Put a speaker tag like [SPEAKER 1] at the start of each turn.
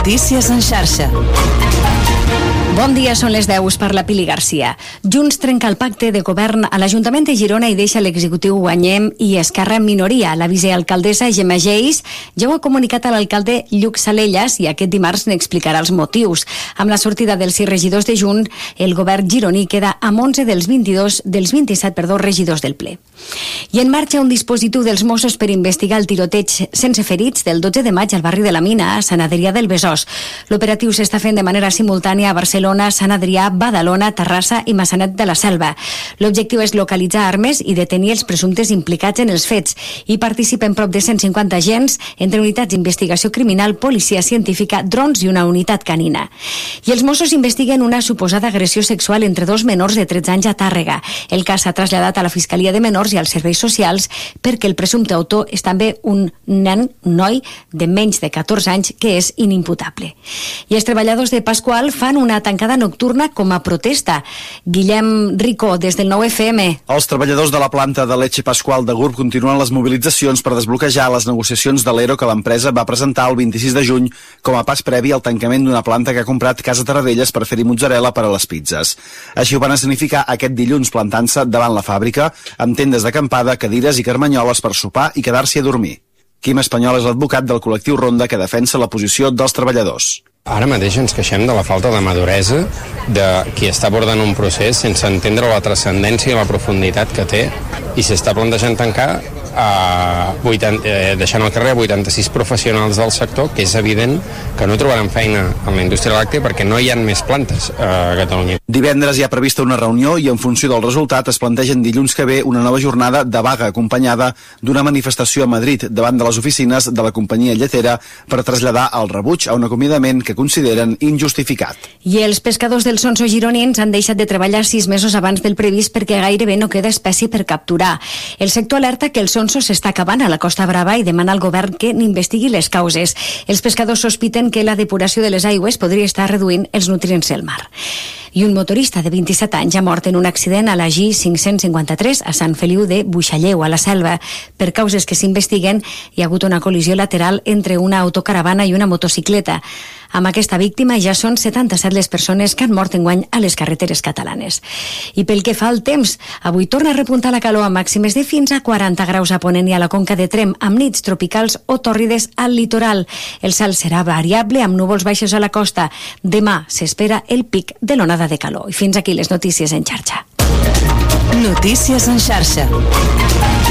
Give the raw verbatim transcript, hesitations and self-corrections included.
[SPEAKER 1] Notícies en xarxa.
[SPEAKER 2] Bon dia, són les deu per la Pili Garcia. Junts trenca el pacte de govern a l'Ajuntament de Girona i deixa l'executiu Guanyem i Esquerra en minoria. La vicealcaldessa Gemma Geis ja ho ha comunicat a l'alcalde Lluc Salellas i aquest dimarts n'explicarà els motius. Amb la sortida dels sis regidors de Junts, el govern gironí queda amb onze dels vint-i-dos dels vint-i-set perdó, regidors del ple. I en marxa un dispositiu dels Mossos per investigar el tiroteig sense ferits del dotze de maig al barri de la Mina, a Sant Adrià del Besòs. L'operatiu s'està fent de manera simultània a Barcelona, Sant Adrià, Badalona, Terrassa i Massanet de la Selva. L'objectiu és localitzar armes i detenir els presumptes implicats en els fets. Hi participen prop de cent cinquanta agents entre unitats d'investigació criminal, policia científica, drons i una unitat canina. I els Mossos investiguen una suposada agressió sexual entre dos menors de tretze anys a Tàrrega. El cas s'ha traslladat a la Fiscalia de Menors i als serveis socials perquè el presumpte autor és també un nen, un noi de menys de catorze anys que és inimputable. I els treballadors de Pasqual fan una tancada nocturna com a protesta. Guillem Rico, des del nou F M.
[SPEAKER 3] Els treballadors de la planta de Leche Pasqual de Gurb continuen les mobilitzacions per desbloquejar les negociacions de l'E R O que l'empresa va presentar el vint-i-sis de juny com a pas previ al tancament d'una planta que ha comprat Casa Tarradellas per fer-hi mozzarella per a les pizzas. Així ho van escenificar aquest dilluns plantant-se davant la fàbrica amb tendes d'acampada, cadires i carmanyoles per sopar i quedar-s'hi a dormir. Quim Espanyol és l'advocat del col·lectiu Ronda que defensa la posició dels treballadors.
[SPEAKER 4] Ara mateix ens queixem de la falta de maduresa de qui està abordant un procés sense entendre la transcendència i la profunditat que té i s'està plantejant tancar a vuitanta, eh, deixant al carrer vuitanta-sis professionals del sector, que és evident que no trobaran feina en la indústria làctea perquè no hi ha més plantes a Catalunya.
[SPEAKER 3] Divendres hi ha prevista una reunió i en funció del resultat es plantegen dilluns que ve una nova jornada de vaga acompanyada d'una manifestació a Madrid davant de les oficines de la companyia lletera per traslladar el rebuig a un acomiadament que consideren injustificat.
[SPEAKER 2] I els pescadors del Sonso gironins han deixat de treballar sis mesos abans del previst perquè gairebé no queda espècie per capturar. El sector alerta que el Sonso s'està acabant a la Costa Brava i demana al govern que n'investigui les causes. Els pescadors sospiten que la depuració de les aigües podria estar reduint els nutrients del mar. I un motorista de vint-i-set anys ha mort en un accident a la G cinc-cents cinquanta-tres a Sant Feliu de Buixalleu, a la Selva. Per causes que s'investiguen, hi ha hagut una col·lisió lateral entre una autocaravana i una motocicleta. Amb aquesta víctima ja són setanta-set les persones que han mort enguany a les carreteres catalanes. I pel que fa al temps, avui torna a repuntar la calor a màximes de fins a quaranta graus a Ponent i a la Conca de Tremp, amb nits tropicals o tòrrides al litoral. El cel serà variable amb núvols baixos a la costa. Demà s'espera el pic de l'onada de calor. I fins aquí les notícies en xarxa.
[SPEAKER 1] Notícies en xarxa.